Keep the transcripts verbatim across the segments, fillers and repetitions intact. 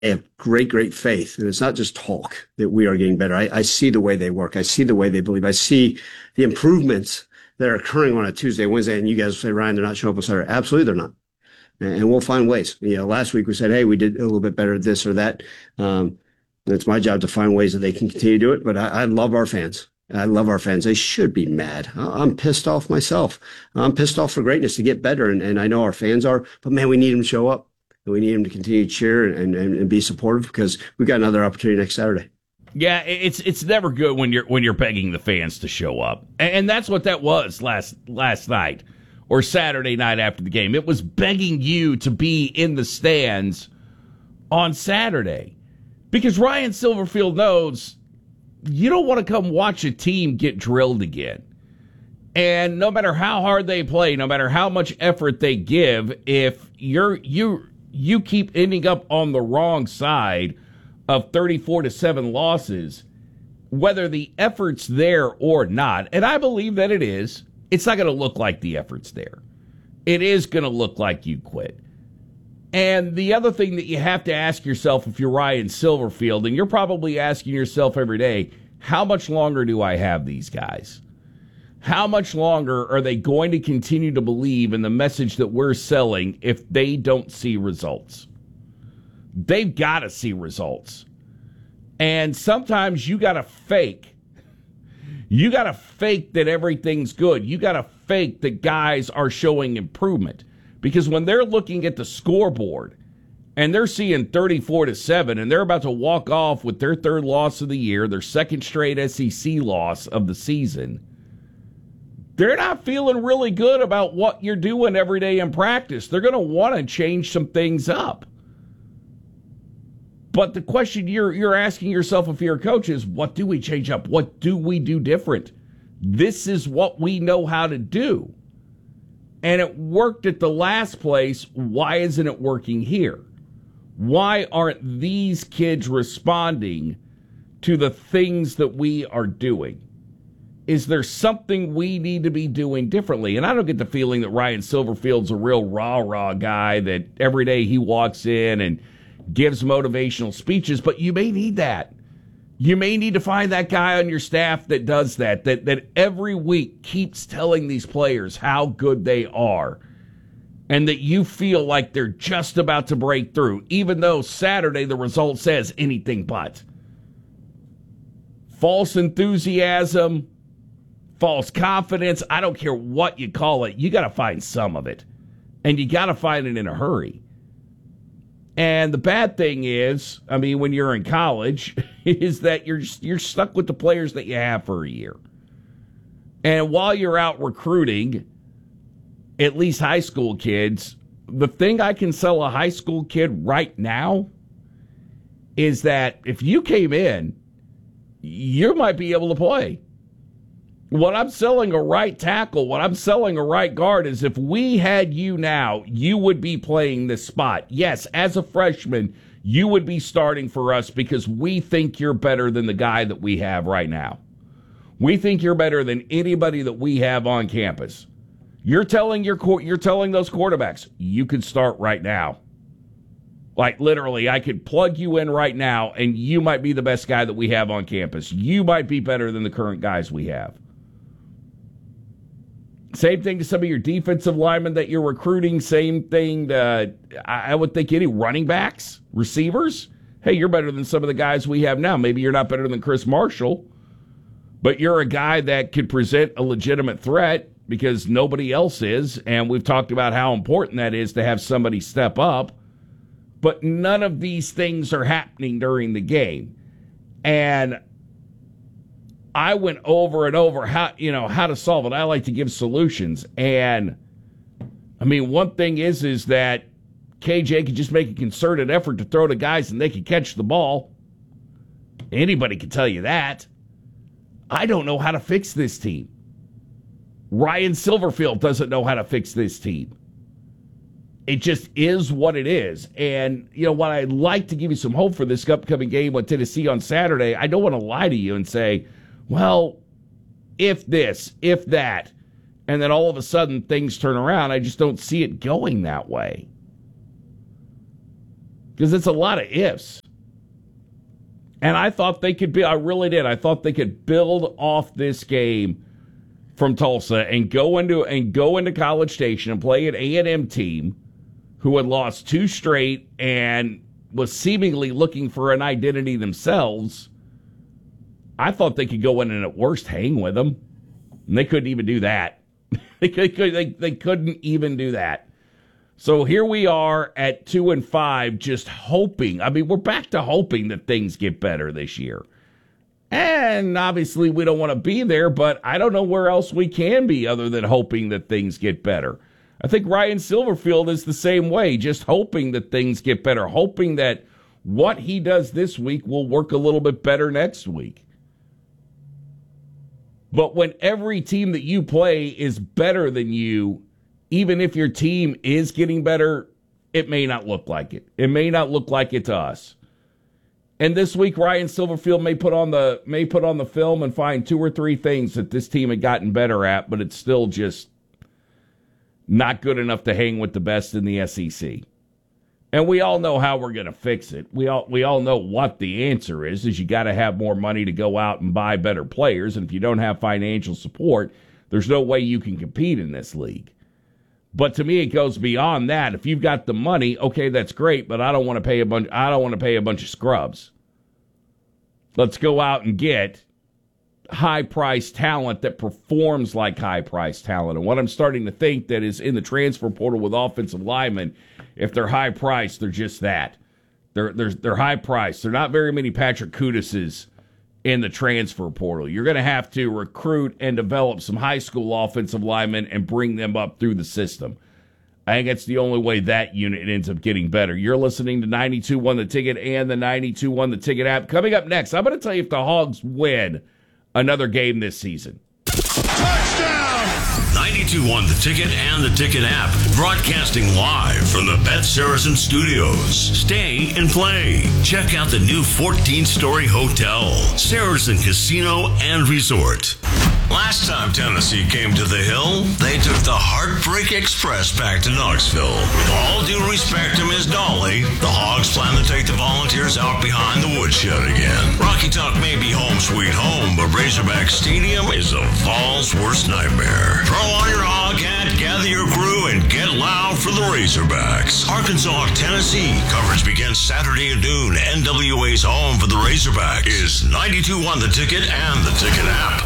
have great, great faith. And it's not just talk that we are getting better. I, I see the way they work. I see the way they believe. I see the improvements that are occurring on a Tuesday, Wednesday. And you guys say, Ryan, they're not showing up on Saturday. Absolutely, they're not. And we'll find ways. You know, last week we said, hey, we did a little bit better at this or that. Um, it's my job to find ways that they can continue to do it. But I, I love our fans. I love our fans. They should be mad. I'm pissed off myself. I'm pissed off for greatness to get better. And, and I know our fans are, but man, we need them to show up. And we need them to continue to cheer and, and, and be supportive because we've got another opportunity next Saturday. Yeah, it's it's never good when you're when you're begging the fans to show up. And that's what that was last last night or Saturday night after the game. It was begging you to be in the stands on Saturday. Because Ryan Silverfield knows you don't want to come watch a team get drilled again. And no matter how hard they play, no matter how much effort they give, if you're you you keep ending up on the wrong side of thirty-four to seven losses, whether the effort's there or not, and I believe that it is, it's not going to look like the effort's there. It is going to look like you quit. And the other thing that you have to ask yourself if you're Ryan Silverfield, and you're probably asking yourself every day, how much longer do I have these guys? How much longer are they going to continue to believe in the message that we're selling if they don't see results? They've got to see results. And sometimes you got to fake. You got to fake that everything's good. You got to fake that guys are showing improvement. Because when they're looking at the scoreboard and they're seeing thirty-four to seven and they're about to walk off with their third loss of the year, their second straight S E C loss of the season, they're not feeling really good about what you're doing every day in practice. They're going to want to change some things up. But the question you're you're asking yourself if you're a coach is, what do we change up? What do we do different? This is what we know how to do. And it worked at the last place. Why isn't it working here? Why aren't these kids responding to the things that we are doing? Is there something we need to be doing differently? And I don't get the feeling that Ryan Silverfield's a real rah-rah guy that every day he walks in and gives motivational speeches, but you may need that. You may need to find that guy on your staff that does that, that, that every week keeps telling these players how good they are and that you feel like they're just about to break through, even though Saturday the result says anything but. False enthusiasm, false confidence, I don't care what you call it, you got to find some of it. And you got to find it in a hurry. And the bad thing is, I mean, when you're in college, is that you're you're stuck with the players that you have for a year. And while you're out recruiting, at least high school kids, the thing I can sell a high school kid right now is that if you came in, you might be able to play. What I'm selling a right tackle, what I'm selling a right guard is if we had you now, you would be playing this spot. Yes, as a freshman, you would be starting for us because we think you're better than the guy that we have right now. We think you're better than anybody that we have on campus. You're telling your you're telling those quarterbacks, you could start right now. Like literally, I could plug you in right now and you might be the best guy that we have on campus. You might be better than the current guys we have. Same thing to some of your defensive linemen that you're recruiting. Same thing to, I would think, any running backs, receivers. Hey, you're better than some of the guys we have now. Maybe you're not better than Chris Marshall, but you're a guy that could present a legitimate threat because nobody else is, and we've talked about how important that is to have somebody step up. But none of these things are happening during the game. And I went over and over how, you know, how to solve it. I like to give solutions. And I mean, one thing is, is that K J could just make a concerted effort to throw to guys and they could catch the ball. Anybody can tell you that. I don't know how to fix this team. Ryan Silverfield doesn't know how to fix this team. It just is what it is. And, you know, what I'd like to give you some hope for this upcoming game with Tennessee on Saturday, I don't want to lie to you and say, well, if this, if that, and then all of a sudden things turn around. I just don't see it going that way. Because it's a lot of ifs. And I thought they could be, I really did. I thought they could build off this game from Tulsa and go into and go into College Station and play an A and M team who had lost two straight and was seemingly looking for an identity themselves. I thought they could go in and at worst hang with them. And they couldn't even do that. they, could, they, they couldn't even do that. So here we are at two and five, just hoping. I mean, we're back to hoping that things get better this year. And obviously we don't want to be there, but I don't know where else we can be other than hoping that things get better. I think Ryan Silverfield is the same way, just hoping that things get better, hoping that what he does this week will work a little bit better next week. But when every team that you play is better than you, even if your team is getting better, it may not look like it. It may not look like it to us. And this week, Ryan Silverfield may put on the may put on the film and find two or three things that this team had gotten better at, but it's still just not good enough to hang with the best in the S E C. And we all know how we're going to fix it. We all we all know what the answer is, is you got to have more money to go out and buy better players. And if you don't have financial support, there's no way you can compete in this league. But to me, it goes beyond that. If you've got the money, okay, that's great, but I don't want to pay a bunch. I don't want to pay a bunch of scrubs. Let's go out and get high-priced talent that performs like high-priced talent. And what I'm starting to think that is in the transfer portal with offensive linemen, if they're high-priced, they're just that. They're they're they're high-priced. There are not very many Patrick Kuduses in the transfer portal. You're going to have to recruit and develop some high school offensive linemen and bring them up through the system. I think that's the only way that unit ends up getting better. You're listening to ninety-two one The Ticket and the ninety-two one The Ticket app. Coming up next, I'm going to tell you if the Hogs win another game this season. ninety-two one The Ticket and the Ticket app, broadcasting live from the Bet Saracen Studios. Stay and play. Check out the new fourteen-story hotel, Saracen Casino and Resort. Last time Tennessee came to the Hill, they took the Heartbreak Express back to Knoxville. With all due respect to Miz Dolly, the Hogs plan to take the Volunteers out behind the woodshed again. Rocky Top may be home sweet home, but Razorback Stadium is a Vols' worst nightmare. Throw on your hog hat, gather your crew, and get loud for the Razorbacks. Arkansas, Tennessee. Coverage begins Saturday at noon. N W A's home for the Razorbacks is ninety-two one The Ticket and the Ticket app.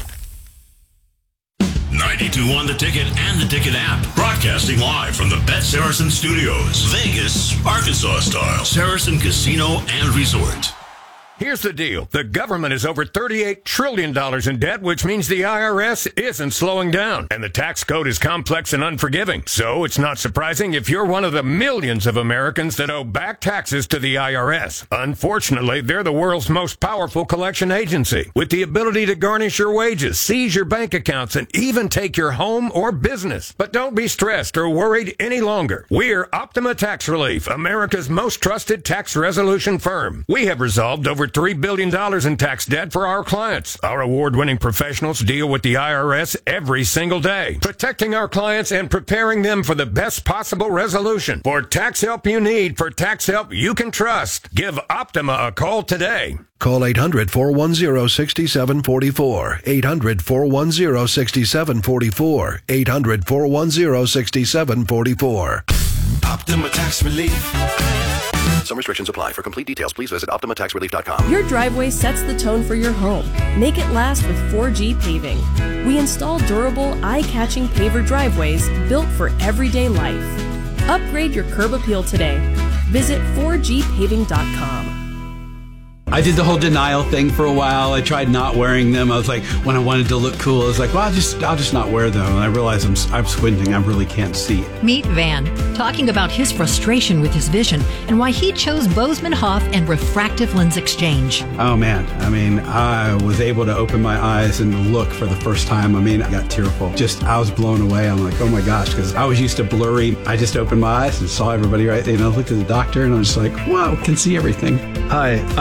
ninety-two one The Ticket and the Ticket app. Broadcasting live from the Bet Saracen Studios. Vegas, Arkansas style. Saracen Casino and Resort. Here's the deal. The government is over thirty-eight trillion dollars in debt, which means the I R S isn't slowing down. And the tax code is complex and unforgiving. So it's not surprising if you're one of the millions of Americans that owe back taxes to the I R S. Unfortunately, they're the world's most powerful collection agency, with the ability to garnish your wages, seize your bank accounts, and even take your home or business. But don't be stressed or worried any longer. We're Optima Tax Relief, America's most trusted tax resolution firm. We have resolved over three billion dollars in tax debt for our clients. Our award-winning professionals deal with the I R S every single day, protecting our clients and preparing them for the best possible resolution. For tax help you need, for tax help you can trust, give Optima a call today. Call eight hundred, four one zero, six seven four four. eight hundred, four one zero, six seven four four. eight hundred, four one zero, six seven four four. Optima Tax Relief. Some restrictions apply. For complete details, please visit Optima Tax Relief dot com. Your driveway sets the tone for your home. Make it last with four G Paving. We install durable, eye-catching paver driveways built for everyday life. Upgrade your curb appeal today. Visit four G paving dot com. I did the whole denial thing for a while. I tried not wearing them. I was like, when I wanted to look cool, I was like, well, I'll just, I'll just not wear them. And I realized I'm, I'm squinting. I really can't see. Meet Van, talking about his frustration with his vision and why he chose Bozeman Hoff and refractive lens exchange. Oh, man. I mean, I was able to open my eyes and look for the first time. I mean, I got tearful. Just, I was blown away. I'm like, oh my gosh, because I was used to blurry. I just opened my eyes and saw everybody right there. And I looked at the doctor and I was just like, whoa, can see everything. Hi, I'm Doctor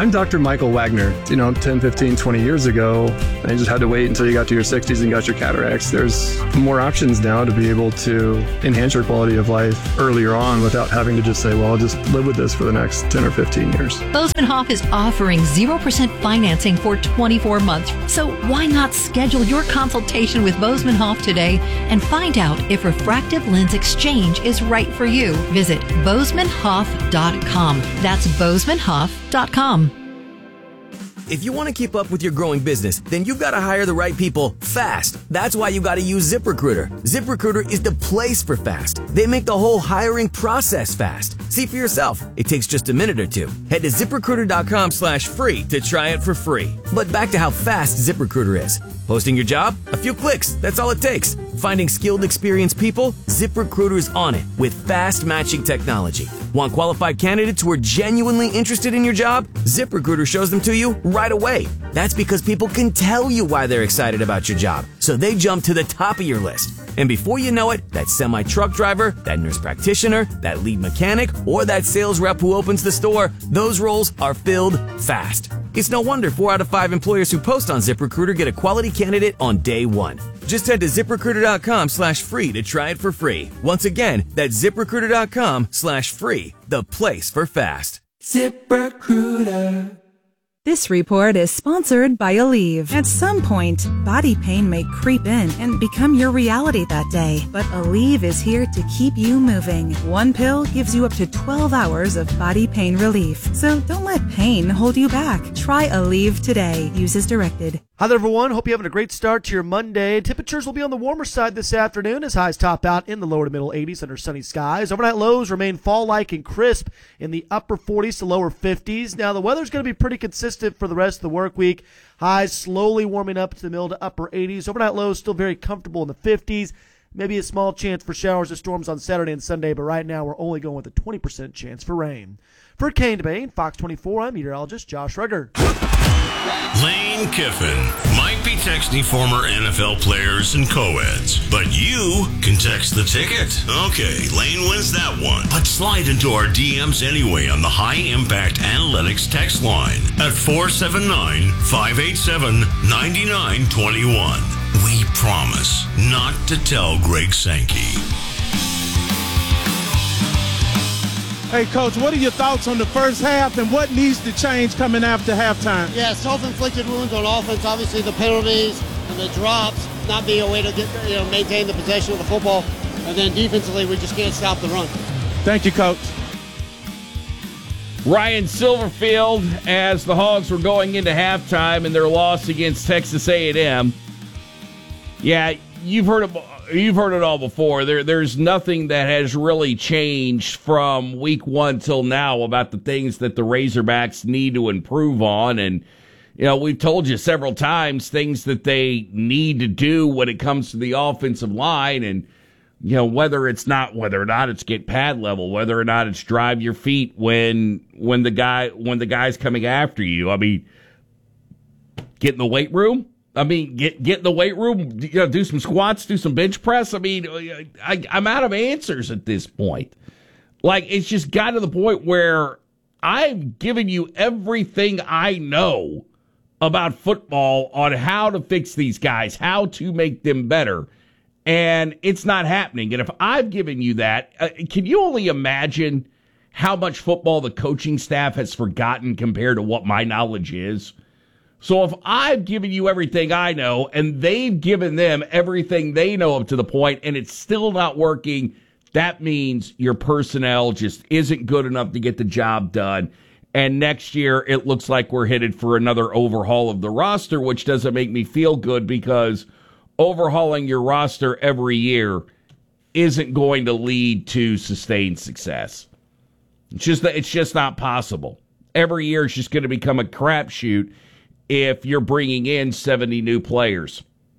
Michael Wagner. You know, ten, fifteen, twenty years ago, and you just had to wait until you got to your sixties and got your cataracts. There's more options now to be able to enhance your quality of life earlier on without having to just say, well, I'll just live with this for the next ten or fifteen years. Bozeman Hoff is offering zero percent financing for twenty-four months. So why not schedule your consultation with Bozeman Hoff today and find out if refractive lens exchange is right for you? Visit bozeman hoff dot com. That's bozeman hoff dot com. If you want to keep up with your growing business, then you've got to hire the right people fast. That's why you got to use ZipRecruiter. ZipRecruiter is the place for fast. They make the whole hiring process fast. See for yourself. It takes just a minute or two. Head to ZipRecruiter.com slash free to try it for free. But back to how fast ZipRecruiter is. Posting your job? A few clicks. That's all it takes. Finding skilled, experienced people? ZipRecruiter's on it with fast matching technology. Want qualified candidates who are genuinely interested in your job? ZipRecruiter shows them to you right away. That's because people can tell you why they're excited about your job, so they jump to the top of your list. And before you know it, that semi-truck driver, that nurse practitioner, that lead mechanic, or that sales rep who opens the store, those roles are filled fast. It's no wonder four out of five employers who post on ZipRecruiter get a quality candidate on day one. Just head to ZipRecruiter.com slash free to try it for free. Once again, that's ZipRecruiter.com slash free, the place for fast. ZipRecruiter. This report is sponsored by Aleve. At some point, body pain may creep in and become your reality that day. But Aleve is here to keep you moving. One pill gives you up to twelve hours of body pain relief. So don't let pain hold you back. Try Aleve today. Use as directed. Hi there, everyone. Hope you're having a great start to your Monday. Temperatures will be on the warmer side this afternoon as highs top out in the lower to middle eighties under sunny skies. Overnight lows remain fall-like and crisp in the upper forties to lower fifties. Now, the weather's going to be pretty consistent for the rest of the work week. Highs slowly warming up to the middle to upper eighties. Overnight lows still very comfortable in the fifties. Maybe a small chance for showers or storms on Saturday and Sunday, but right now we're only going with a twenty percent chance for rain. For Kane DeBane, Fox twenty-four, I'm meteorologist Josh Rugger. Lane Kiffin might be texting former N F L players and co-eds, but you can text the ticket. Okay, Lane wins that one. But slide into our D Ms anyway on the High Impact Analytics text line at four seven nine, five eight seven, nine nine two one. We promise not to tell Greg Sankey. Hey, Coach, what are your thoughts on the first half and what needs to change coming after halftime? Yeah, self-inflicted wounds on offense. Obviously, the penalties and the drops, not being a way to get, you know, maintain the possession of the football. And then defensively, we just can't stop the run. Thank you, Coach. Ryan Silverfield, as the Hogs were going into halftime in their loss against Texas A and M. Yeah, you've heard it. You've heard it all before. There, there's nothing that has really changed from week one till now about the things that the Razorbacks need to improve on. And, you know, we've told you several times things that they need to do when it comes to the offensive line. And, you know, whether it's not, whether or not it's get pad level, whether or not it's drive your feet when, when the guy, when the guy's coming after you. I mean, get in the weight room. I mean, get get in the weight room, you know, do some squats, do some bench press. I mean, I, I'm out of answers at this point. Like, it's just got to the point where I've given you everything I know about football on how to fix these guys, how to make them better, and it's not happening. And if I've given you that, uh, can you only imagine how much football the coaching staff has forgotten compared to what my knowledge is? So if I've given you everything I know and they've given them everything they know up to the point and it's still not working, that means your personnel just isn't good enough to get the job done. And next year, it looks like we're headed for another overhaul of the roster, which doesn't make me feel good because overhauling your roster every year isn't going to lead to sustained success. It's just, it's just not possible. Every year it's just going to become a crapshoot if you're bringing in seventy new players.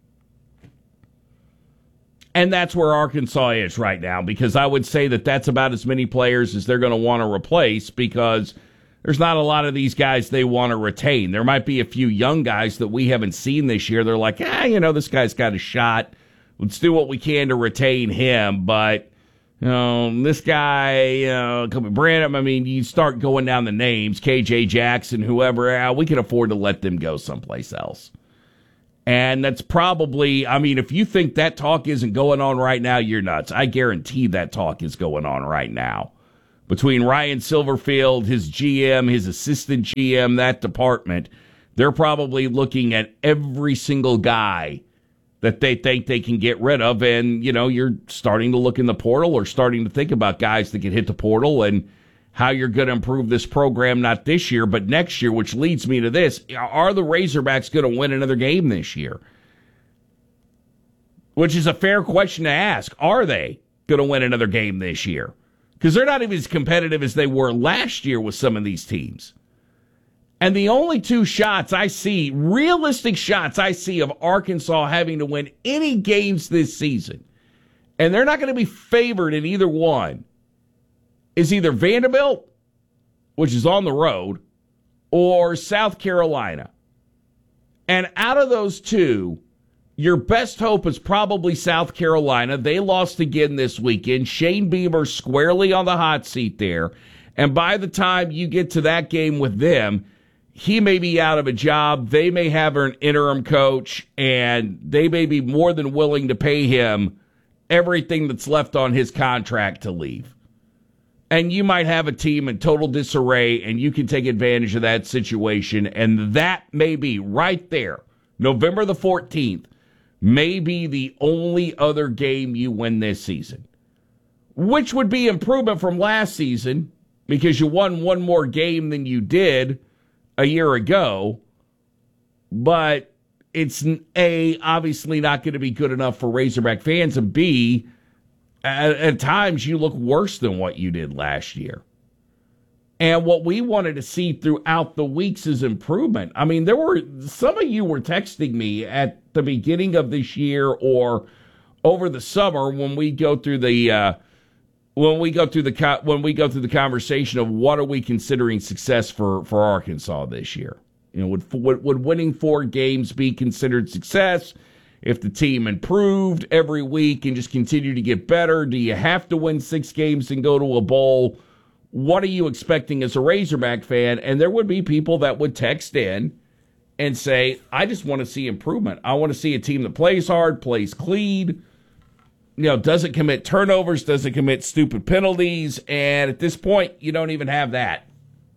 And that's where Arkansas is right now, because I would say that that's about as many players as they're going to want to replace, because there's not a lot of these guys they want to retain. There might be a few young guys that we haven't seen this year. They're like, ah, you know, this guy's got a shot. Let's do what we can to retain him. But You know, this guy, you know, Kobe Branham, I mean, you start going down the names, K J Jackson, whoever, uh, we can afford to let them go someplace else. And that's probably, I mean, if you think that talk isn't going on right now, you're nuts. I guarantee that talk is going on right now. Between Ryan Silverfield, his G M, his assistant G M, that department, they're probably looking at every single guy that they think they can get rid of. And, you know, you're starting to look in the portal or starting to think about guys that can hit the portal and how you're going to improve this program, not this year, but next year, which leads me to this. Are the Razorbacks going to win another game this year? Which is a fair question to ask. Are they going to win another game this year? Because they're not even as competitive as they were last year with some of these teams. And the only two shots I see, realistic shots I see of Arkansas having to win any games this season, and they're not going to be favored in either one, is either Vanderbilt, which is on the road, or South Carolina. And out of those two, your best hope is probably South Carolina. They lost again this weekend. Shane Beamer squarely on the hot seat there. And by the time you get to that game with them, he may be out of a job. They may have an interim coach, and they may be more than willing to pay him everything that's left on his contract to leave. And you might have a team in total disarray, and you can take advantage of that situation. And that may be right there, November the fourteenth, may be the only other game you win this season, which would be improvement from last season because you won one more game than you did a year ago. But it's, A, obviously not going to be good enough for Razorback fans, and B, at, at times you look worse than what you did last year. And what we wanted to see throughout the weeks is improvement. I mean, there were some of you were texting me at the beginning of this year or over the summer when we go through the uh, when we go through the when we go through the conversation of what are we considering success for, for Arkansas this year. You know, would, would would winning four games be considered success? If the team improved every week and just continued to get better, do you have to win six games and go to a bowl? What are you expecting as a Razorback fan? And there would be people that would text in and say, I just want to see improvement. I want to see a team that plays hard, plays clean, you know, doesn't commit turnovers, doesn't commit stupid penalties. And at this point, you don't even have that.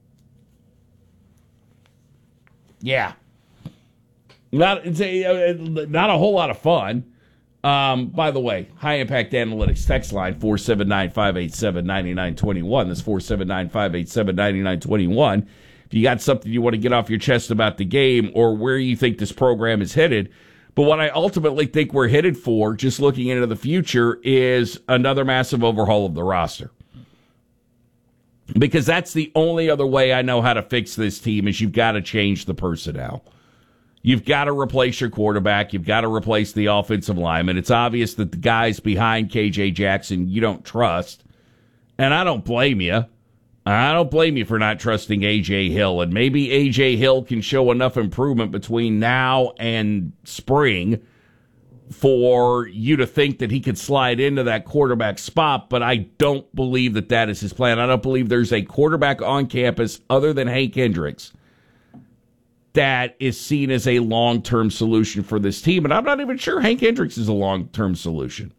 Yeah. Not, it's a, not a whole lot of fun. Um, by the way, High Impact Analytics text line four seven nine, five eight seven, nine nine two one. That's four seven nine, five eight seven, nine nine two one. If you got something you want to get off your chest about the game or where you think this program is headed. But what I ultimately think we're headed for, just looking into the future, is another massive overhaul of the roster. Because that's the only other way I know how to fix this team is you've got to change the personnel. You've got to replace your quarterback. You've got to replace the offensive lineman. It's obvious that the guys behind K J Jackson you don't trust. And I don't blame you. I don't blame you for not trusting A J Hill. And maybe A J Hill can show enough improvement between now and spring for you to think that he could slide into that quarterback spot. But I don't believe that that is his plan. I don't believe there's a quarterback on campus other than Hank Hendricks that is seen as a long-term solution for this team. And I'm not even sure Hank Hendricks is a long-term solution.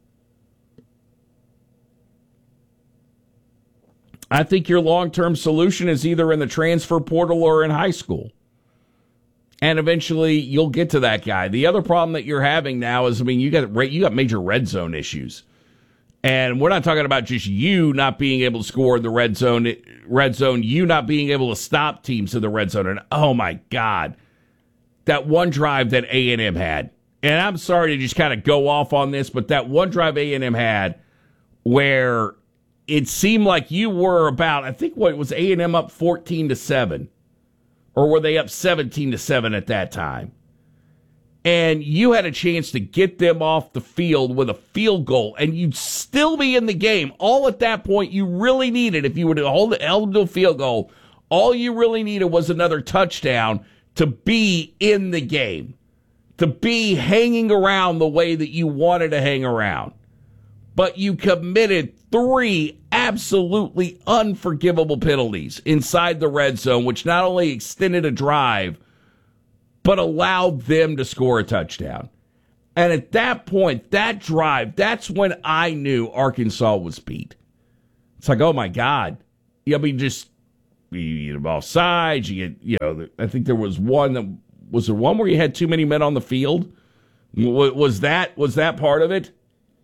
I think your long-term solution is either in the transfer portal or in high school. And eventually you'll get to that guy. The other problem that you're having now is, I mean, you got you got major red zone issues. And we're not talking about just you not being able to score in the red zone, red zone, you not being able to stop teams in the red zone. And oh my God, that one drive that A and M had. And I'm sorry to just kind of go off on this, but that one drive A and M had where it seemed like you were about, I think what was A and M up fourteen to seven, or were they up seventeen to seven at that time? And you had a chance to get them off the field with a field goal, and you'd still be in the game. All at that point you really needed, if you were to hold, hold to a field goal, all you really needed was another touchdown to be in the game, to be hanging around the way that you wanted to hang around. But you committed three absolutely unforgivable penalties inside the red zone, which not only extended a drive, but allowed them to score a touchdown. And at that point, that drive, that's when I knew Arkansas was beat. It's like, oh my God. I mean, just, you get both sides, you get, you know, I think there was one that, was there one where you had too many men on the field? Was that, was that part of it?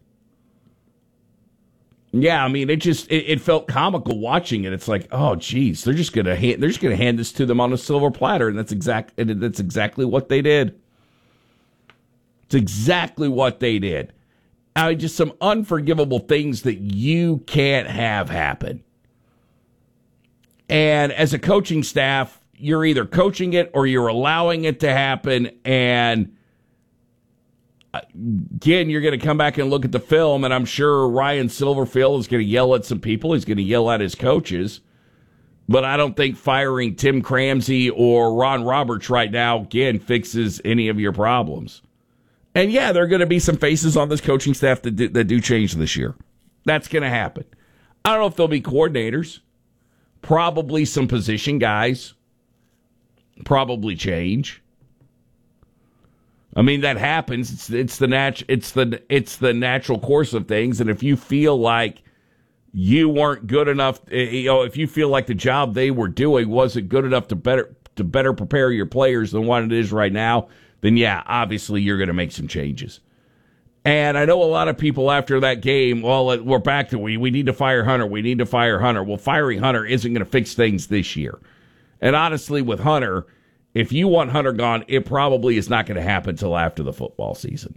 Yeah, I mean, it just it, it felt comical watching it. It's like, oh, geez, they're just gonna hand, they're just gonna hand this to them on a silver platter, and that's exact and that's exactly what they did. It's exactly what they did. I mean, just some unforgivable things that you can't have happen. And as a coaching staff, you're either coaching it or you're allowing it to happen, and again, you're going to come back and look at the film, and I'm sure Ryan Silverfield is going to yell at some people. He's going to yell at his coaches. But I don't think firing Tim Cramsey or Ron Roberts right now, again, fixes any of your problems. And, yeah, there are going to be some faces on this coaching staff that do, that do change this year. That's going to happen. I don't know if there'll be coordinators. Probably some position guys. Probably change. I mean, that happens. It's, it's the nat- It's the it's the natural course of things. And if you feel like you weren't good enough, you know, if you feel like the job they were doing wasn't good enough to better to better prepare your players than what it is right now, then yeah, obviously you're going to make some changes. And I know a lot of people after that game, well, we're back to we we need to fire Hunter. We need to fire Hunter. Well, firing Hunter isn't going to fix things this year. And honestly, with Hunter, if you want Hunter gone, it probably is not going to happen until after the football season.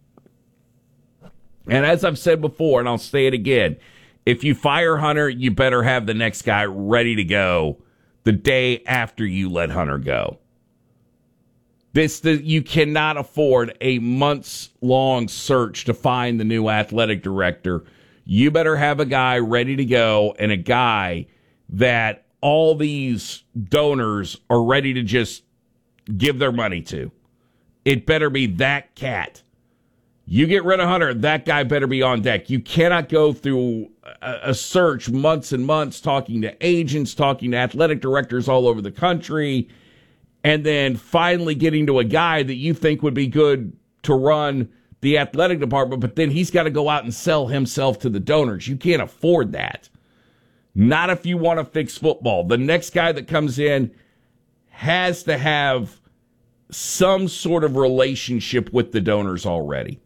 And as I've said before, and I'll say it again, if you fire Hunter, you better have the next guy ready to go the day after you let Hunter go. This the, you cannot afford a months-long search to find the new athletic director. You better have a guy ready to go and a guy that all these donors are ready to just give their money to. It better be that cat. You get rid of Hunter, that guy better be on deck. You cannot go through a, a search months and months talking to agents, talking to athletic directors all over the country, and then finally getting to a guy that you think would be good to run the athletic department, but then he's got to go out and sell himself to the donors. You can't afford that. Not if you want to fix football. The next guy that comes in has to have some sort of relationship with the donors already.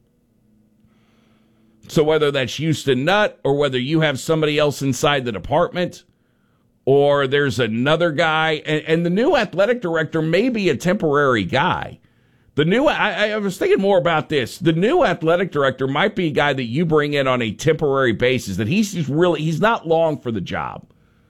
So whether that's Houston Nutt or whether you have somebody else inside the department or there's another guy, and, and the new athletic director may be a temporary guy. The new, I, I was thinking more about this. The new athletic director might be a guy that you bring in on a temporary basis, that he's just really, he's not long for the job.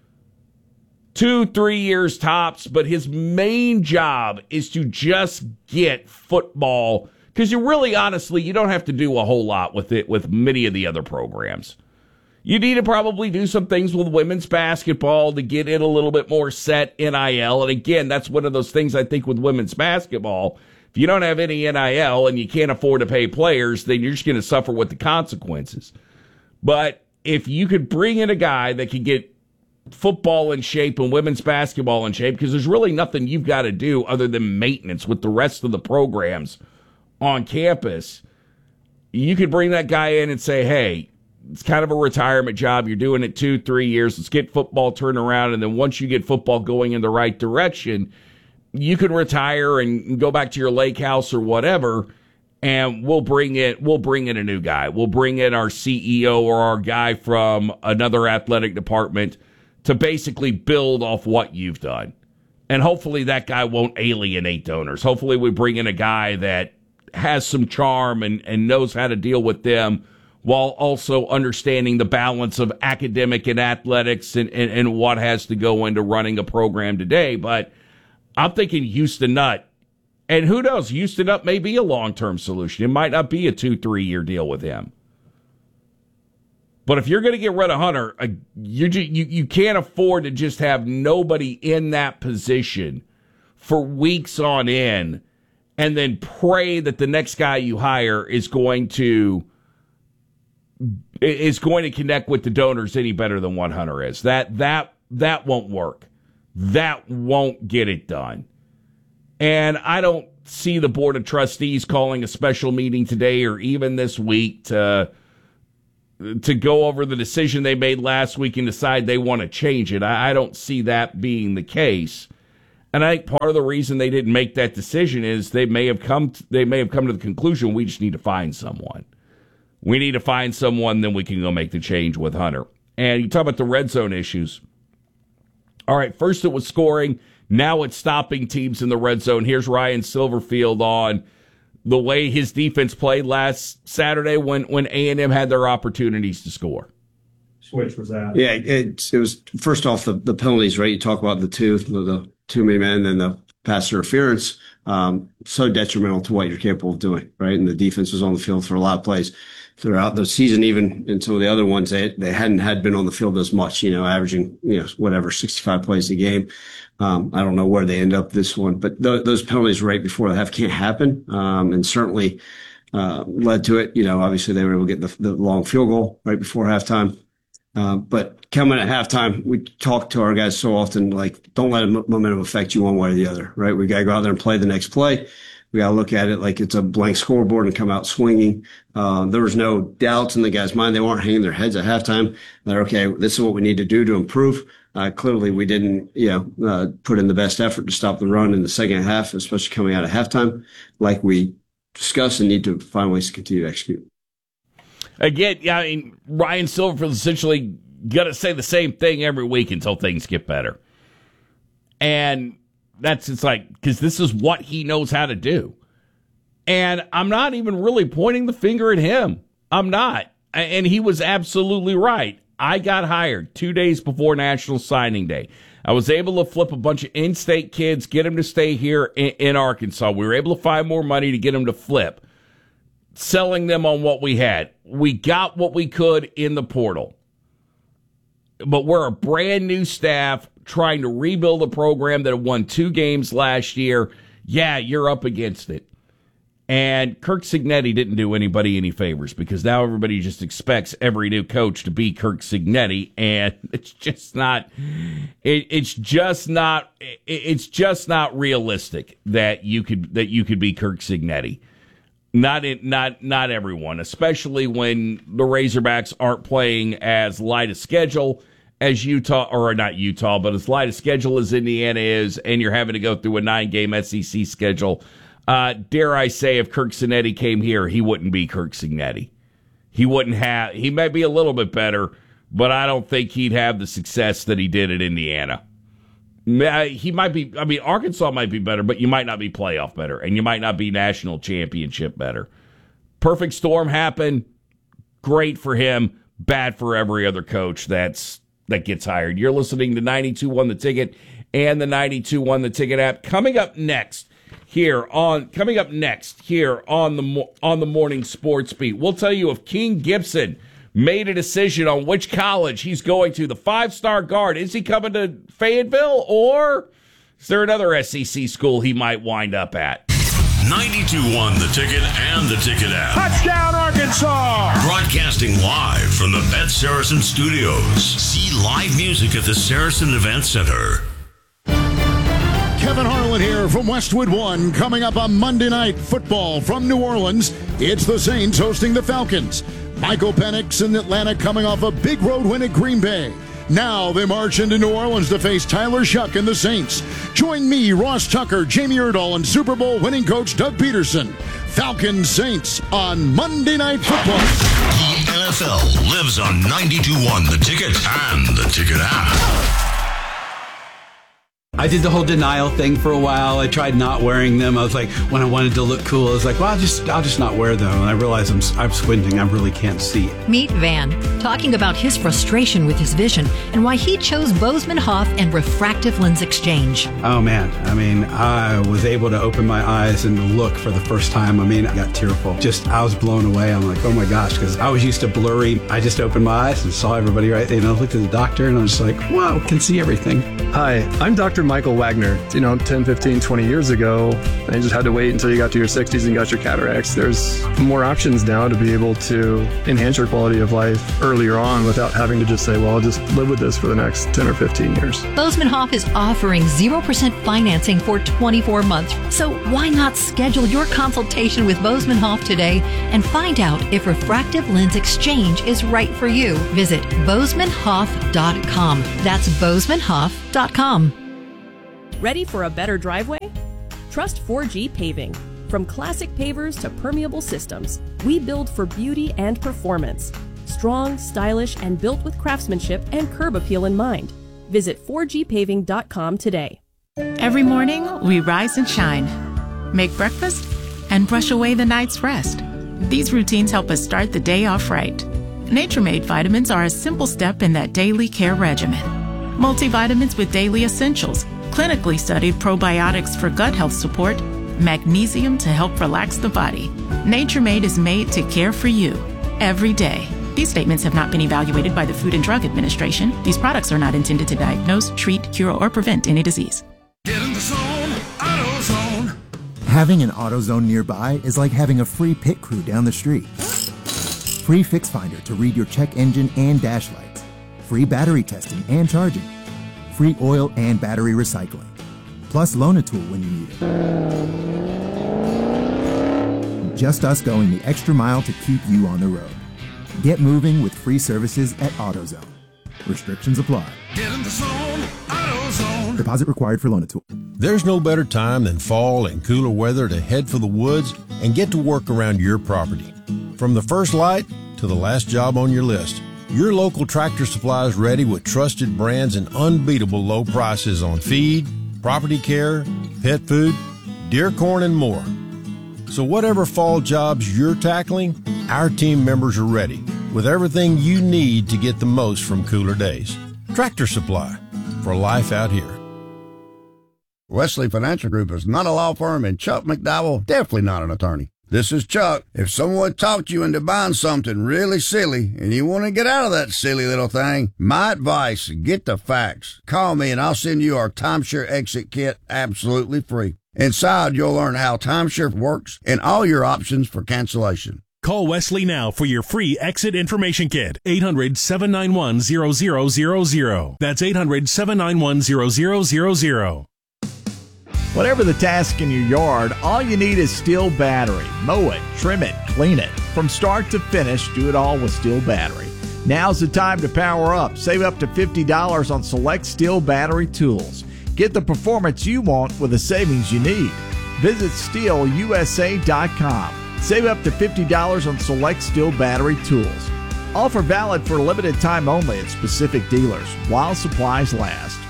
Two, three years tops, but his main job is to just get football, because you really, honestly, you don't have to do a whole lot with it with many of the other programs. You need to probably do some things with women's basketball to get it a little bit more set N I L. And again, that's one of those things I think with women's basketball. If you don't have any N I L and you can't afford to pay players, then you're just going to suffer with the consequences. But if you could bring in a guy that can get football in shape and women's basketball in shape, because there's really nothing you've got to do other than maintenance with the rest of the programs on campus, you could bring that guy in and say, hey, it's kind of a retirement job. You're doing it two, three years. Let's get football turned around. And then once you get football going in the right direction, you can retire and go back to your lake house or whatever, and we'll bring it. We'll bring in a new guy. We'll bring in our C E O or our guy from another athletic department to basically build off what you've done. And hopefully that guy won't alienate donors. Hopefully we bring in a guy that has some charm and, and knows how to deal with them while also understanding the balance of academic and athletics and, and, and what has to go into running a program today. But I'm thinking Houston Nutt. And who knows, Houston Nutt may be a long-term solution. It might not be a two, three-year deal with him. But if you're going to get rid of Hunter, you, you you can't afford to just have nobody in that position for weeks on end and then pray that the next guy you hire is going to is going to connect with the donors any better than what Hunter is. That that that won't work. That won't get it done. And I don't see the Board of Trustees calling a special meeting today or even this week to to go over the decision they made last week and decide they want to change it. I, I don't see that being the case. And I think part of the reason they didn't make that decision is they may have come to, they may have come to the conclusion we just need to find someone. We need to find someone, then we can go make the change with Hunter. And you talk about the red zone issues. All right, first it was scoring. Now it's stopping teams in the red zone. Here's Ryan Silverfield on the way his defense played last Saturday when, when A and M had their opportunities to score. Which was that? Yeah, it, it was, first off, the, the penalties, right? You talk about the two, the, the two main men and the pass interference, um, so detrimental to what you're capable of doing, right? And the defense was on the field for a lot of plays throughout the season, even in some of the other ones, they, they hadn't had been on the field as much, you know, averaging, you know, whatever, sixty-five plays a game. Um, I don't know where they end up this one, but th- those penalties right before the half can't happen. Um, and certainly, uh, led to it. You know, obviously they were able to get the, the long field goal right before halftime. Uh, but coming at halftime, we talk to our guys so often, like, don't let a momentum affect you one way or the other, right? We got to go out there and play the next play. We got to look at it like it's a blank scoreboard and come out swinging. Uh, there was no doubts in the guys' mind. They weren't hanging their heads at halftime. They're, okay, this is what we need to do to improve. Uh, clearly, we didn't, you know, uh, put in the best effort to stop the run in the second half, especially coming out of halftime, like we discussed, and need to find ways to continue to execute. Again, yeah, I mean, Ryan Silverfield essentially going to say the same thing every week until things get better. And that's, it's like, because this is what he knows how to do. And I'm not even really pointing the finger at him. I'm not. And he was absolutely right. I got hired two days before National Signing Day. I was able to flip a bunch of in-state kids, get them to stay here in, in Arkansas. We were able to find more money to get them to flip, selling them on what we had. We got what we could in the portal. But we're a brand new staff trying to rebuild a program that won two games last year. Yeah, you're up against it. And Kirk Cignetti didn't do anybody any favors because now everybody just expects every new coach to be Kirk Cignetti, and it's just not. It, it's just not. It, it's just not realistic that you could that you could be Kirk Cignetti. Not in, not not everyone, especially when the Razorbacks aren't playing as light a schedule as Utah, or not Utah, but as light a schedule as Indiana is, and you're having to go through a nine-game S E C schedule. Uh, dare I say, if Kirk Cignetti came here, he wouldn't be Kirk Cignetti. He wouldn't have. He might be a little bit better, but I don't think he'd have the success that he did at Indiana. He might be. I mean, Arkansas might be better, but you might not be playoff better, and you might not be national championship better. Perfect storm happened. Great for him. Bad for every other coach that's that gets hired. You're listening to ninety-two one The Ticket and the ninety-two one The Ticket app. Coming up next. Here on coming up next here on the on the morning sports beat, we'll tell you if King Gibson made a decision on which college he's going to. The five-star guard, is he coming to Fayetteville, or is there another S E C school he might wind up at? ninety-two one The Ticket and the Ticket app. Touchdown, Arkansas! Broadcasting live from the Bet Saracen Studios. See live music at the Saracen Event Center. Kevin Harlan here from Westwood One. Coming up on Monday Night Football from New Orleans, it's the Saints hosting the Falcons. Michael Penix in Atlanta coming off a big road win at Green Bay. Now they march into New Orleans to face Tyler Shuck and the Saints. Join me, Ross Tucker, Jamie Erdahl, and Super Bowl winning coach Doug Peterson. Falcons Saints on Monday Night Football. The N F L lives on ninety-two one The Ticket and the Ticket app. I did the whole denial thing for a while. I tried not wearing them. I was like, when I wanted to look cool, I was like, well, I'll just, I'll just not wear them. And I realized I'm, I'm squinting. I really can't see. Meet Van, talking about his frustration with his vision and why he chose Bozeman Hoff and refractive lens exchange. Oh man, I mean, I was able to open my eyes and look for the first time. I mean, I got tearful. Just, I was blown away. I'm like, oh my gosh, because I was used to blurry. I just opened my eyes and saw everybody right there. You know, looked at the doctor and I was just like, wow, can see everything. Hi, I'm Doctor Michael Wagner. You know, ten, fifteen, twenty years ago, and you just had to wait until you got to your sixties and got your cataracts. There's more options now to be able to enhance your quality of life earlier on without having to just say, well, I'll just live with this for the next ten or fifteen years. Bozeman Hoff is offering zero percent financing for twenty-four months. So why not schedule your consultation with Bozeman Hoff today and find out if refractive lens exchange is right for you? Visit bozeman hoff dot com. That's bozeman hoff dot com. Ready for a better driveway? Trust four G Paving. From classic pavers to permeable systems, we build for beauty and performance. Strong, stylish, and built with craftsmanship and curb appeal in mind. Visit four G paving dot com today. Every morning, we rise and shine, make breakfast, and brush away the night's rest. These routines help us start the day off right. Nature-Made vitamins are a simple step in that daily care regimen. Multivitamins with daily essentials, clinically studied probiotics for gut health support, magnesium to help relax the body. Nature-Made is made to care for you every day. These statements have not been evaluated by the Food and Drug Administration. These products are not intended to diagnose, treat, cure, or prevent any disease. Get in the zone, AutoZone. Having an AutoZone nearby is like having a free pit crew down the street. Free Fix Finder to read your check engine and dash lights. Free battery testing and charging. Free oil and battery recycling. Plus Loan-A-Tool when you need it. Just us going the extra mile to keep you on the road. Get moving with free services at AutoZone. Restrictions apply. Get in the zone, AutoZone. Deposit required for Loan-A-Tool. There's no better time than fall and cooler weather to head for the woods and get to work around your property. From the first light to the last job on your list, your local Tractor Supply is ready with trusted brands and unbeatable low prices on feed, property care, pet food, deer corn, and more. So whatever fall jobs you're tackling, our team members are ready with everything you need to get the most from cooler days. Tractor Supply, for life out here. Wesley Financial Group is not a law firm, and Chuck McDowell definitely not an attorney. This is Chuck. If someone talked you into buying something really silly and you want to get out of that silly little thing, my advice, get the facts. Call me and I'll send you our timeshare exit kit absolutely free. Inside, you'll learn how timeshare works and all your options for cancellation. Call Wesley now for your free exit information kit. eight hundred, seven nine one, zero zero zero zero. That's eight hundred, seven nine one, zero zero zero zero. Whatever the task in your yard, all you need is Steel Battery. Mow it, trim it, clean it. From start to finish, do it all with Steel Battery. Now's the time to power up. Save up to fifty dollars on select Steel Battery tools. Get the performance you want with the savings you need. Visit steel u s a dot com. Save up to fifty dollars on select Steel Battery tools. Offer valid for a limited time only at specific dealers while supplies last.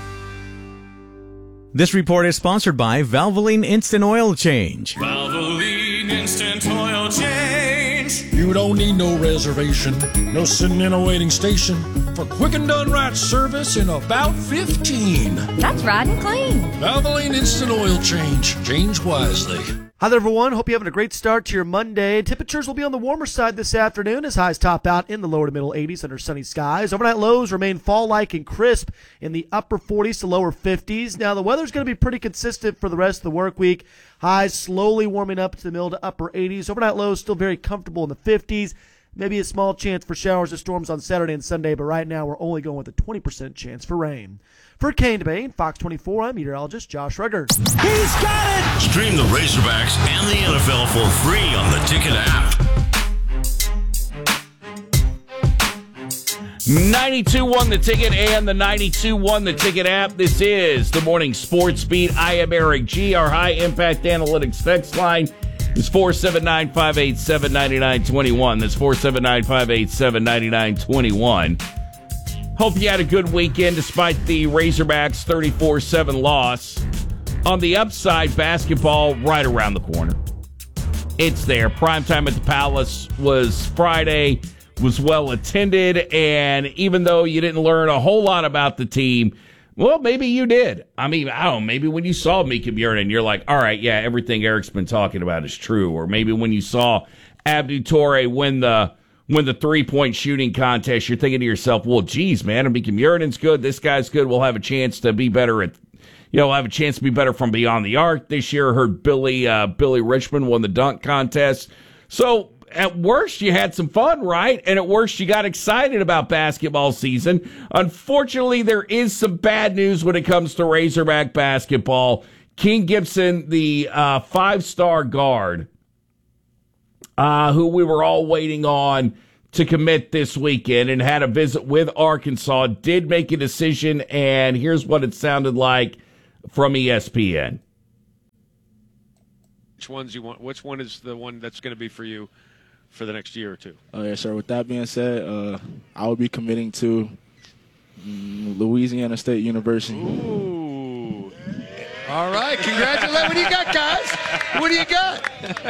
This report is sponsored by Valvoline Instant Oil Change. Valvoline Instant Oil Change. You don't need no reservation, no sitting in a waiting station for quick and done right service in about fifteen. That's right and clean. Valvoline Instant Oil Change. Change wisely. Hi there, everyone. Hope you're having a great start to your Monday. Temperatures will be on the warmer side this afternoon as highs top out in the lower to middle eighties under sunny skies. Overnight lows remain fall-like and crisp in the upper forties to lower fifties. Now, the weather's going to be pretty consistent for the rest of the work week. Highs slowly warming up to the middle to upper eighties. Overnight lows still very comfortable in the fifties. Maybe a small chance for showers or storms on Saturday and Sunday, but right now we're only going with a twenty percent chance for rain. For Kane DeBane, Fox twenty-four, I'm meteorologist Josh Rugger. He's got it! Stream the Razorbacks and the N F L for free on the Ticket app. ninety-two one The Ticket and the ninety-two one The Ticket app. This is the Morning Sports Beat. I am Eric G. Our high impact analytics text line is four seven nine, five eight seven, nine nine two one. That's four seven nine, five eight seven, nine nine two one. Hope you had a good weekend despite the Razorbacks' thirty-four seven loss. On the upside, basketball right around the corner. It's there. Primetime at the Palace was Friday, was well attended, and even though you didn't learn a whole lot about the team, well, maybe you did. I mean, I don't know, maybe when you saw Mika Bjornen, you're like, all right, yeah, everything Eric's been talking about is true. Or maybe when you saw Abdou Toure win the win the three-point shooting contest, you're thinking to yourself, well, geez, man, Mika Bjornen's good, this guy's good, we'll have a chance to be better at, you know, have a chance to be better from beyond the arc this year. I heard Billy uh, Billy Richmond won the dunk contest. So at worst, you had some fun, right? And at worst, you got excited about basketball season. Unfortunately, there is some bad news when it comes to Razorback basketball. King Gibson, the uh, five-star guard, uh, who we were all waiting on to commit this weekend and had a visit with Arkansas, did make a decision, and here's what it sounded like from E S P N. Which ones you want? Which one is the one that's going to be for you for the next year or two? Oh, yeah, sir. With that being said, uh, I will be committing to Louisiana State University. Ooh. All right. Congratulations. What do you got, guys? What do you got?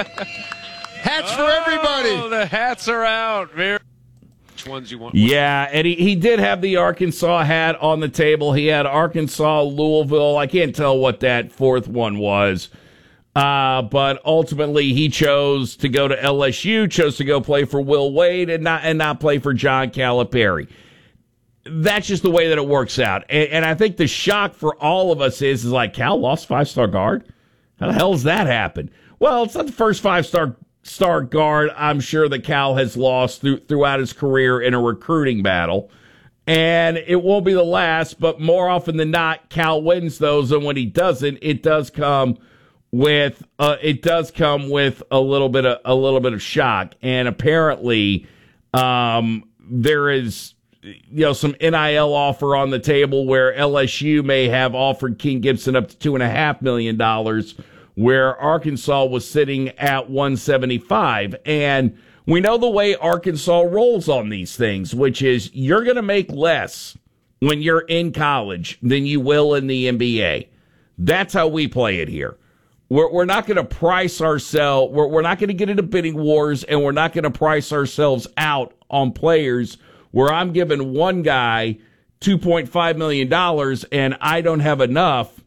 Hats for everybody. Oh, the hats are out. Very. Which ones you want? Yeah, and he, he did have the Arkansas hat on the table. He had Arkansas, Louisville. I can't tell what that fourth one was. Uh, but ultimately, he chose to go to L S U, chose to go play for Will Wade, and not and not play for John Calipari. That's just the way that it works out. And, and I think the shock for all of us is, is like, Cal lost five-star guard? How the hell does that happen? Well, it's not the first five-star star guard I'm sure that Cal has lost through, throughout his career in a recruiting battle. And it won't be the last, but more often than not, Cal wins those, and when he doesn't, it does come with uh, it does come with a little bit of a little bit of shock. And apparently, um, there is you know some N I L offer on the table where L S U may have offered King Gibson up to two and a half million dollars, where Arkansas was sitting at one seventy-five. And we know the way Arkansas rolls on these things, which is you're going to make less when you're in college than you will in the N B A. That's how we play it here. We're, we're not going to price ourselves, we're, we're not going to get into bidding wars, and we're not going to price ourselves out on players where I'm giving one guy two point five million dollars and I don't have enough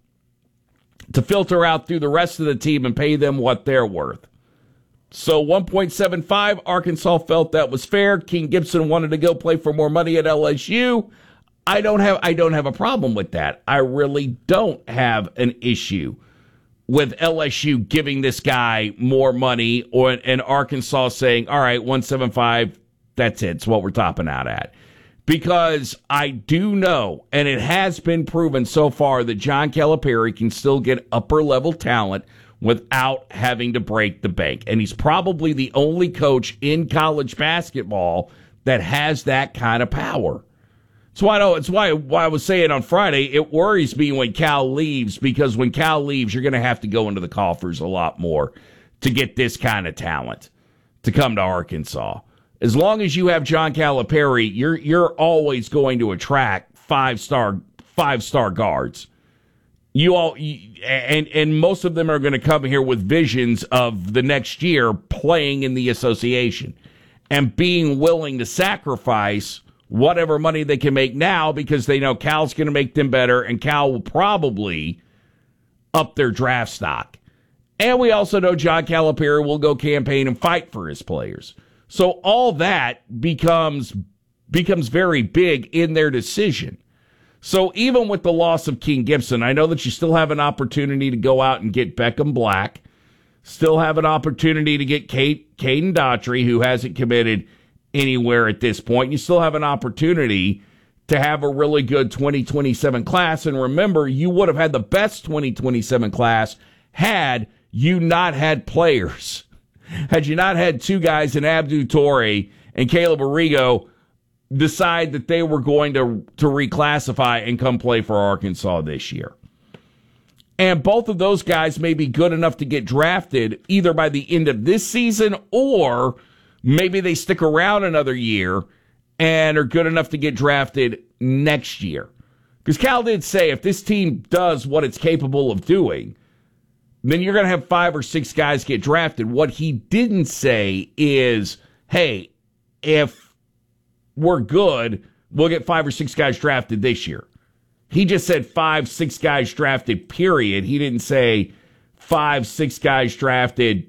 to filter out through the rest of the team and pay them what they're worth. So one point seven five, Arkansas felt that was fair. King Gibson wanted to go play for more money at L S U. I don't have I don't have a problem with that. I really don't have an issue with L S U giving this guy more money, or and Arkansas saying, all right, one seventy-five, that's it. It's what we're topping out at. Because I do know, and it has been proven so far, that John Calipari can still get upper-level talent without having to break the bank. And he's probably the only coach in college basketball that has that kind of power. That's why I know, it's why, why I was saying on Friday, it worries me when Cal leaves, because when Cal leaves, you're going to have to go into the coffers a lot more to get this kind of talent to come to Arkansas. As long as you have John Calipari, you're you're always going to attract five-star five-star guards. You all you, and and most of them are going to come here with visions of the next year playing in the association and being willing to sacrifice whatever money they can make now, because they know Cal's going to make them better, and Cal will probably up their draft stock. And we also know John Calipari will go campaign and fight for his players. So all that becomes becomes very big in their decision. So even with the loss of King Gibson, I know that you still have an opportunity to go out and get Beckham Black, still have an opportunity to get Kate, Caden Daughtry, who hasn't committed anywhere at this point. You still have an opportunity to have a really good twenty twenty-seven class. And remember, you would have had the best twenty twenty-seven class had you not had players. Had you not had two guys in Abdou Torre and Caleb Arrigo decide that they were going to, to reclassify and come play for Arkansas this year. And both of those guys may be good enough to get drafted either by the end of this season, or maybe they stick around another year and are good enough to get drafted next year. Because Cal did say if this team does what it's capable of doing, then you're going to have five or six guys get drafted. What he didn't say is, hey, if we're good, we'll get five or six guys drafted this year. He just said five, six guys drafted, period. He didn't say five, six guys drafted,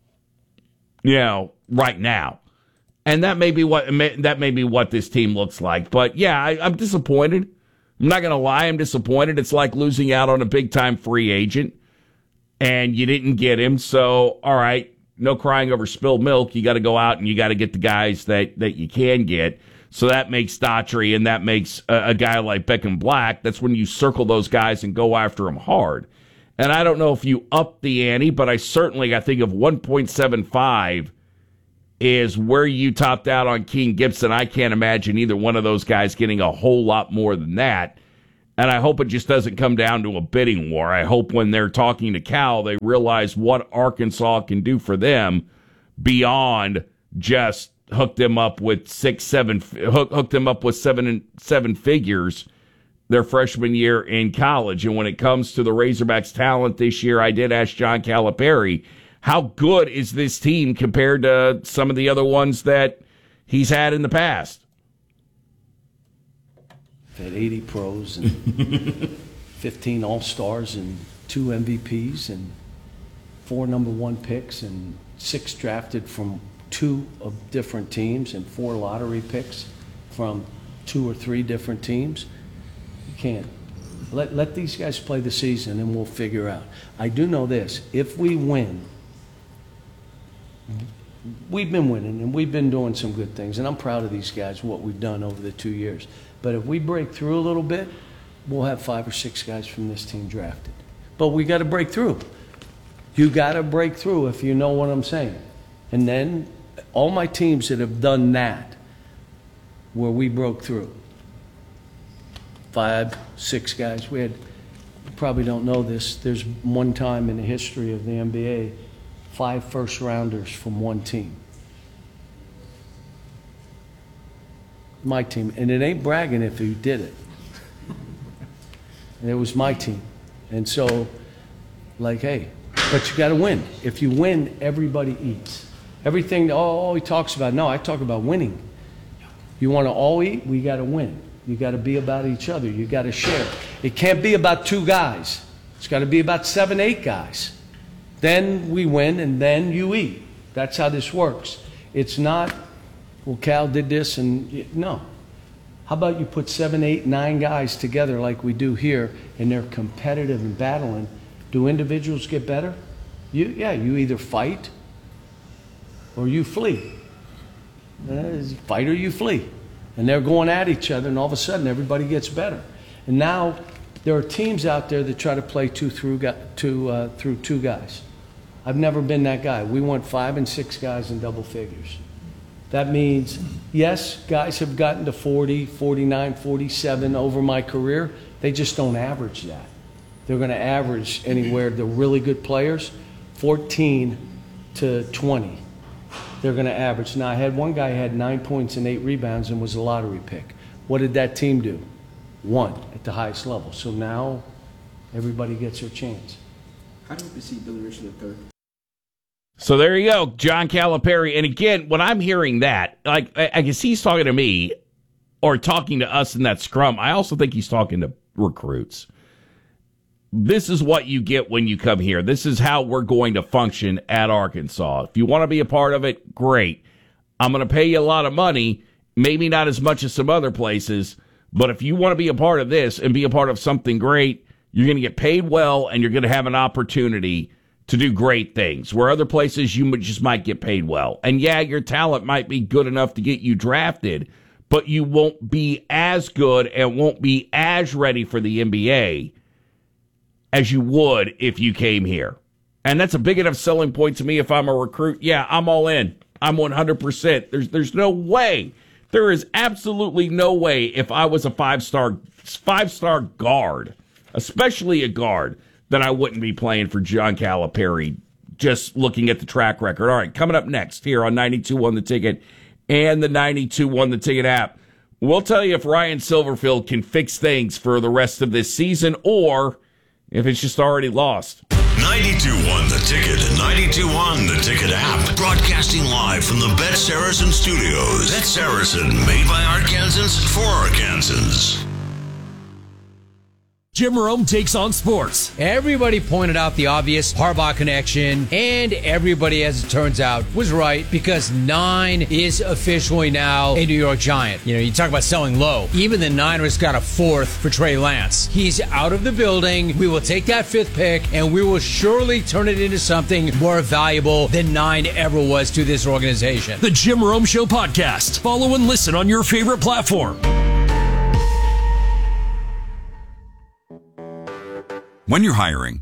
you know, right now. And that may be what that may be what this team looks like. But yeah, I, I'm disappointed I'm not going to lie, I'm disappointed. It's like losing out on a big-time free agent, and you didn't get him. So, all right, no crying over spilled milk. You got to go out and you got to get the guys that, that you can get. So that makes Daughtry, and that makes a, a guy like Beckham Black. That's when you circle those guys and go after them hard. And I don't know if you up the ante, but I certainly, I think of one point seven five is where you topped out on Keane Gibson. I can't imagine either one of those guys getting a whole lot more than that. And I hope it just doesn't come down to a bidding war. I hope when they're talking to Cal, they realize what Arkansas can do for them beyond just hook them up with six, seven, hook, hook them up with seven, seven figures their freshman year in college. And when it comes to the Razorbacks' talent this year, I did ask John Calipari, how good is this team compared to some of the other ones that he's had in the past? Had eighty pros and fifteen All-Stars and two M V Ps and four number one picks and six drafted from two of different teams and four lottery picks from two or three different teams. You can't. Let, let these guys play the season and we'll figure out. I do know this. If we win, we've been winning and we've been doing some good things, and I'm proud of these guys, what we've done over the two years. But if we break through a little bit, we'll have five or six guys from this team drafted. But we got to break through. You got to break through, if you know what I'm saying. And then all my teams that have done that, where we broke through, five, six guys. We had, you probably don't know this, there's one time in the history of the N B A, five first rounders from one team. My team. And it ain't bragging if you did it. And it was my team. And so, like, hey, but you got to win. If you win, everybody eats. Everything, oh, he talks about, no, I talk about winning. You want to all eat? We got to win. You got to be about each other. You got to share. It can't be about two guys. It's got to be about seven, eight guys. Then we win, and then you eat. That's how this works. It's not, well, Cal did this, and no. How about you put seven, eight, nine guys together like we do here, and they're competitive and battling. Do individuals get better? You, yeah, you either fight or you flee. Uh, fight or you flee. And they're going at each other, and all of a sudden everybody gets better. And now there are teams out there that try to play two through, two, uh, through two guys. I've never been that guy. We want five and six guys in double figures. That means, yes, guys have gotten to forty, forty-nine, forty-seven over my career. They just don't average that. They're going to average anywhere, the really good players, fourteen to twenty. They're going to average. Now, I had one guy who had nine points and eight rebounds and was a lottery pick. What did that team do? Won at the highest level. So now everybody gets their chance. How do you see Billy Richard the third? So there you go, John Calipari. And again, when I'm hearing that, like, I, I guess he's talking to me or talking to us in that scrum. I also think he's talking to recruits. This is what you get when you come here. This is how we're going to function at Arkansas. If you want to be a part of it, great. I'm going to pay you a lot of money, maybe not as much as some other places, but if you want to be a part of this and be a part of something great, you're going to get paid well and you're going to have an opportunity to do great things, where other places you just might get paid well. And yeah, your talent might be good enough to get you drafted, but you won't be as good and won't be as ready for the N B A as you would if you came here. And that's a big enough selling point to me if I'm a recruit. Yeah, I'm all in. I'm one hundred percent. There's there's no way. There is absolutely no way if I was a five-star five-star guard, especially a guard, that I wouldn't be playing for John Calipari, just looking at the track record. All right, coming up next here on ninety-two one The Ticket and the ninety-two one The Ticket app, we'll tell you if Ryan Silverfield can fix things for the rest of this season or if it's just already lost. ninety-two one The Ticket and ninety-two one The Ticket app. Broadcasting live from the Bet Saracen Studios. Bet Saracen, made by Arkansans for Arkansans. Jim Rome Takes on Sports. Everybody pointed out the obvious Harbaugh connection, and everybody, as it turns out, was right because Nine is officially now a New York Giant. You know, you talk about selling low. Even the Niners got a fourth for Trey Lance. He's out of the building. We will take that fifth pick, and we will surely turn it into something more valuable than Nine ever was to this organization. The Jim Rome Show podcast. Follow and listen on your favorite platform. When you're hiring,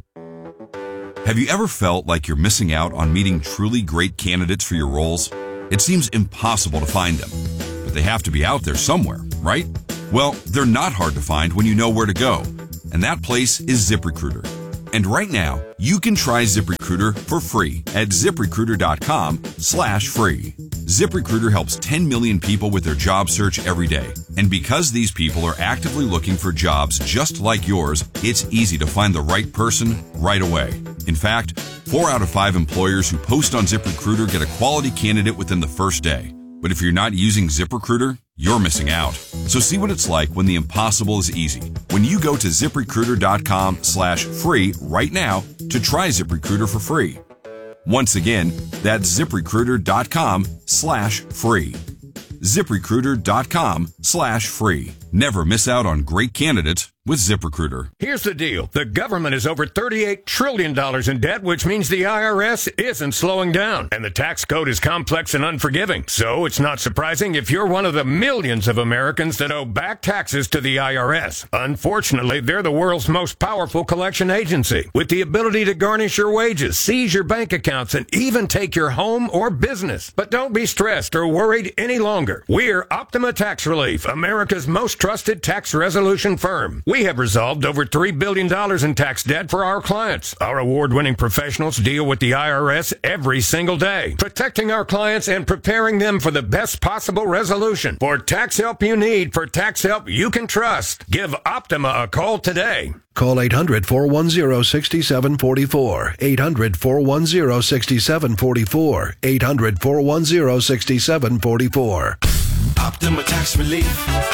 have you ever felt like you're missing out on meeting truly great candidates for your roles? It seems impossible to find them, but they have to be out there somewhere, right? Well, they're not hard to find when you know where to go, and that place is ZipRecruiter. And right now, you can try ZipRecruiter for free at ZipRecruiter.com slash free. ZipRecruiter helps ten million people with their job search every day. And because these people are actively looking for jobs just like yours, it's easy to find the right person right away. In fact, four out of five employers who post on ZipRecruiter get a quality candidate within the first day. But if you're not using ZipRecruiter, you're missing out. So see what it's like when the impossible is easy. When you go to ZipRecruiter.com slash free right now to try ZipRecruiter for free. Once again, that's ZipRecruiter.com slash free. ZipRecruiter.com slash free. Never miss out on great candidates with ZipRecruiter. Here's the deal. The government is over thirty-eight trillion dollars in debt, which means the I R S isn't slowing down. And the tax code is complex and unforgiving. So it's not surprising if you're one of the millions of Americans that owe back taxes to the I R S. Unfortunately, they're the world's most powerful collection agency, with the ability to garnish your wages, seize your bank accounts, and even take your home or business. But don't be stressed or worried any longer. We're Optima Tax Relief, America's most trusted tax resolution firm. We have resolved over three billion dollars in tax debt for our clients. Our award-winning professionals deal with the I R S every single day, protecting our clients and preparing them for the best possible resolution. For tax help you need, for tax help you can trust, give Optima a call today. Call eight hundred, four one zero, six seven four four. eight hundred, four one zero, six seven four four. eight hundred, four one zero, six seven four four. Optima Tax Relief.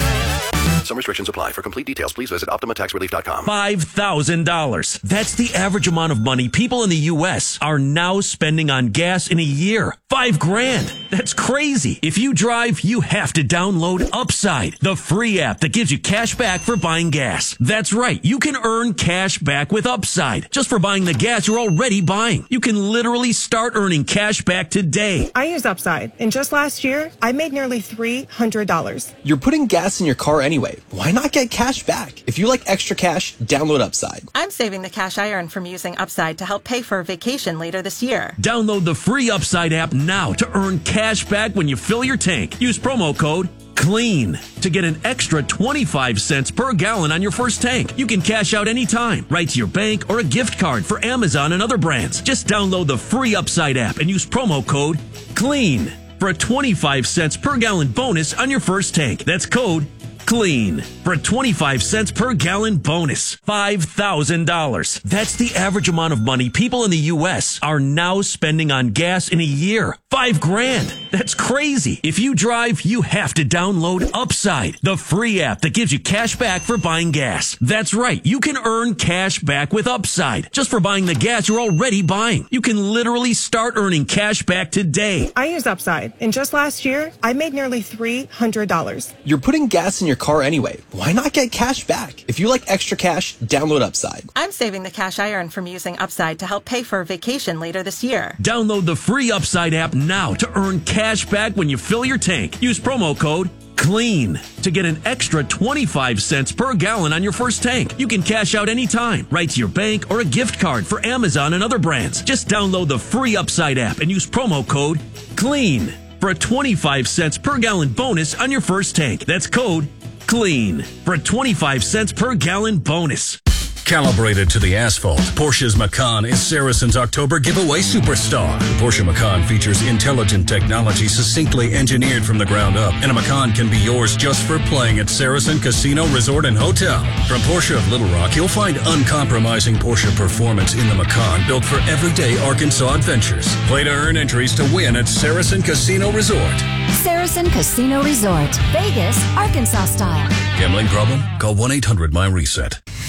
Some restrictions apply. For complete details, please visit Optima Tax Relief dot com. five thousand dollars. That's the average amount of money people in the U S are now spending on gas in a year. Five grand. That's crazy. If you drive, you have to download Upside, the free app that gives you cash back for buying gas. That's right. You can earn cash back with Upside just for buying the gas you're already buying. You can literally start earning cash back today. I use Upside, and just last year, I made nearly three hundred dollars. You're putting gas in your car anyway. Why not get cash back? If you like extra cash, download Upside. I'm saving the cash I earn from using Upside to help pay for a vacation later this year. Download the free Upside app now to earn cash back when you fill your tank. Use promo code CLEAN to get an extra twenty-five cents per gallon on your first tank. You can cash out anytime, right to your bank or a gift card for Amazon and other brands. Just download the free Upside app and use promo code CLEAN for a twenty-five cents per gallon bonus on your first tank. That's code CLEAN for a twenty-five cents per gallon bonus. five thousand dollars. That's the average amount of money people in the U S are now spending on gas in a year. Five grand. That's crazy. If you drive, you have to download Upside, the free app that gives you cash back for buying gas. That's right. You can earn cash back with Upside just for buying the gas you're already buying. You can literally start earning cash back today. I use Upside, and just last year, I made nearly three hundred dollars. You're putting gas in your car anyway. Why not get cash back? If you like extra cash, download Upside. I'm saving the cash I earn from using Upside to help pay for a vacation later this year. Download the free Upside app now to earn cash back when you fill your tank. Use promo code CLEAN to get an extra twenty-five cents per gallon on your first tank. You can cash out anytime, right to your bank or a gift card for Amazon and other brands. Just download the free Upside app and use promo code CLEAN for a twenty-five cents per gallon bonus on your first tank. That's code CLEAN for a twenty-five cents per gallon bonus. Calibrated to the asphalt, Porsche's Macan is Saracen's October giveaway superstar. The Porsche Macan features intelligent technology succinctly engineered from the ground up, and a Macan can be yours just for playing at Saracen Casino Resort and Hotel. From Porsche of Little Rock, you'll find uncompromising Porsche performance in the Macan, built for everyday Arkansas adventures. Play to earn entries to win at Saracen Casino Resort. Saracen Casino Resort, Vegas, Arkansas style. Gambling problem? Call one eight hundred my reset.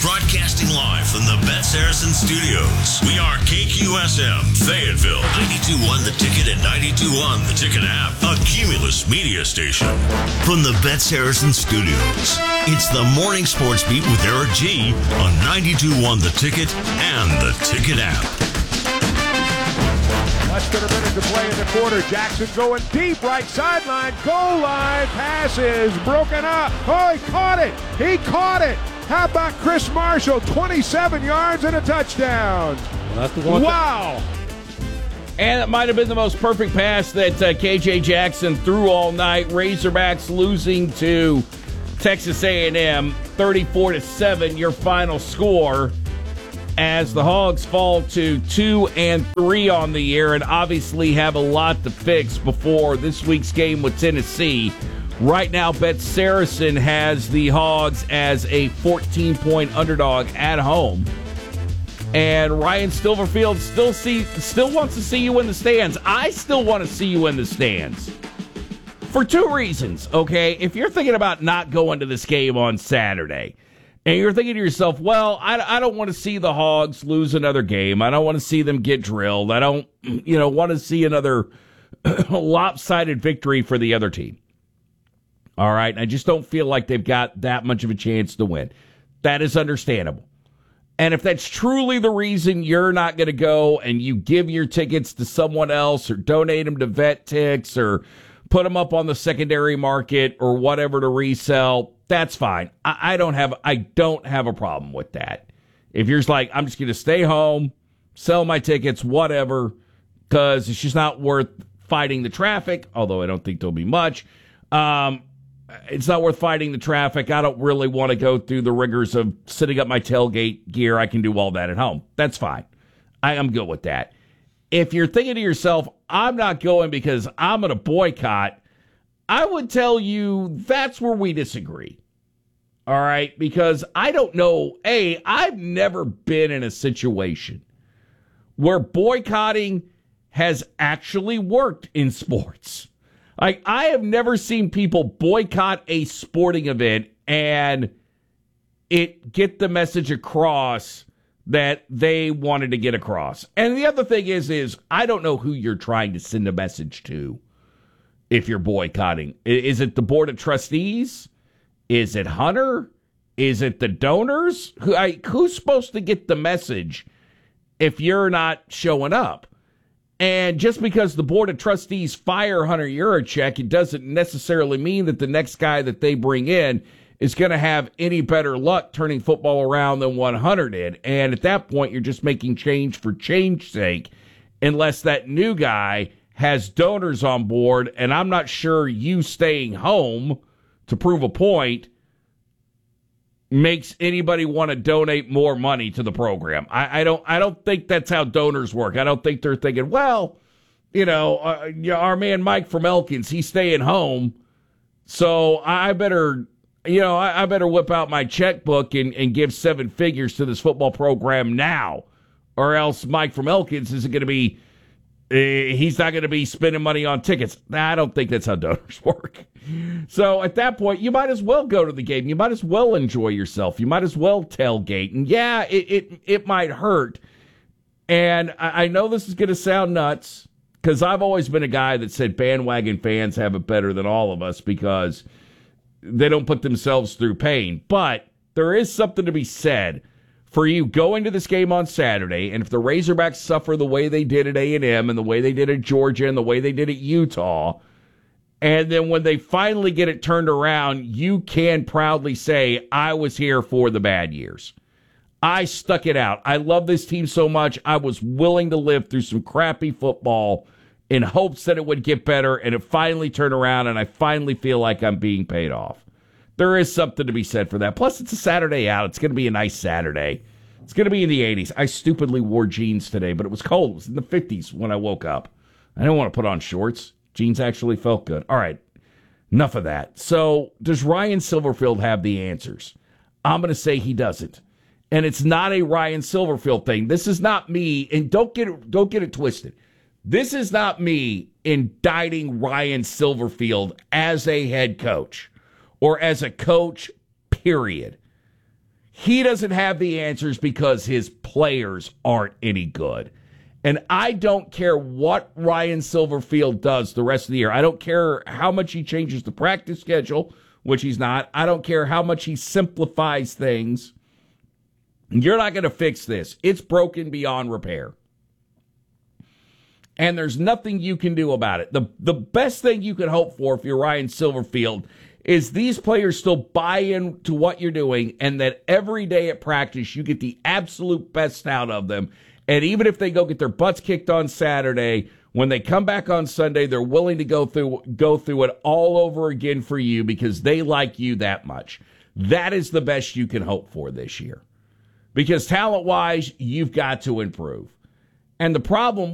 broadcasting live from the Bet Saracen Studios. We are K Q S M, Fayetteville, ninety-two point one The Ticket and ninety-two point one The Ticket app, a Cumulus media station. From the Bet Saracen Studios, it's the Morning Sports Beat with Eric G on ninety-two point one The Ticket and The Ticket app. Less than a minute to play in the quarter. Jackson going deep, right sideline, goal line, pass is broken up. Oh, he caught it. He caught it. How about Chris Marshall? twenty-seven yards and a touchdown. Well, that's the one wow. And it might have been the most perfect pass that uh, K J Jackson threw all night. Razorbacks losing to Texas A and M, thirty-four to seven, your final score, as the Hogs fall to two and three on the year and obviously have a lot to fix before this week's game with Tennessee. Right now, Bet Saracen has the Hogs as a fourteen-point underdog at home. And Ryan Silverfield still see still wants to see you in the stands. I still want to see you in the stands. For two reasons, okay? If you're thinking about not going to this game on Saturday, and you're thinking to yourself, well, I, I don't want to see the Hogs lose another game. I don't want to see them get drilled. I don't, you know, want to see another lopsided victory for the other team. All right? I just don't feel like they've got that much of a chance to win. That is understandable. And if that's truly the reason you're not going to go and you give your tickets to someone else or donate them to Vet Tix or put them up on the secondary market or whatever to resell, that's fine. I, I don't have I don't have a problem with that. If you're just like, I'm just going to stay home, sell my tickets, whatever, because it's just not worth fighting the traffic, although I don't think there'll be much. Um, it's not worth fighting the traffic. I don't really want to go through the rigors of setting up my tailgate gear. I can do all that at home. That's fine. I am good with that. If you're thinking to yourself, I'm not going because I'm going to boycott, I would tell you that's where we disagree. All right? Because I don't know. A, I've never been in a situation where boycotting has actually worked in sports. Like, I have never seen people boycott a sporting event and it get the message across that they wanted to get across. And the other thing is, is I don't know who you're trying to send a message to if you're boycotting. Is it the board of trustees? Is it Hunter? Is it the donors? Who, I, who's supposed to get the message if you're not showing up? And just because the board of trustees fire Hunter Yurachek, it doesn't necessarily mean that the next guy that they bring in is going to have any better luck turning football around than what Hunter did. And at that point, you're just making change for change's sake, unless that new guy has donors on board. And I'm not sure you staying home to prove a point makes anybody want to donate more money to the program. I, I don't I don't think that's how donors work. I don't think they're thinking, well, you know, uh, our man Mike from Elkins, he's staying home, so I better, you know, I, I better whip out my checkbook and, and give seven figures to this football program now, or else Mike from Elkins isn't going to be, uh, he's not going to be spending money on tickets. I don't think that's how donors work. So at that point, you might as well go to the game. You might as well enjoy yourself. You might as well tailgate. And yeah, it it, it might hurt. And I, I know this is going to sound nuts, because I've always been a guy that said bandwagon fans have it better than all of us because they don't put themselves through pain. But there is something to be said for you going to this game on Saturday, and if the Razorbacks suffer the way they did at A and M and the way they did at Georgia and the way they did at Utah, and then when they finally get it turned around, you can proudly say, I was here for the bad years. I stuck it out. I love this team so much, I was willing to live through some crappy football in hopes that it would get better, and it finally turned around, and I finally feel like I'm being paid off. There is something to be said for that. Plus, it's a Saturday out. It's going to be a nice Saturday. It's going to be in the eighties. I stupidly wore jeans today, but it was cold. It was in the fifties when I woke up. I didn't want to put on shorts. Jeans actually felt good. All right, enough of that. So does Ryan Silverfield have the answers? I'm going to say he doesn't. And it's not a Ryan Silverfield thing. This is not me, and don't get it, don't get it twisted. This is not me indicting Ryan Silverfield as a head coach or as a coach, period. He doesn't have the answers because his players aren't any good. And I don't care what Ryan Silverfield does the rest of the year. I don't care how much he changes the practice schedule, which he's not. I don't care how much he simplifies things. You're not going to fix this. It's broken beyond repair. And there's nothing you can do about it. The, the best thing you can hope for if you're Ryan Silverfield is these players still buy into what you're doing and that every day at practice you get the absolute best out of them. And even if they go get their butts kicked on Saturday, when they come back on Sunday, they're willing to go through go through it all over again for you because they like you that much. That is the best you can hope for this year. Because talent-wise, you've got to improve. And the problem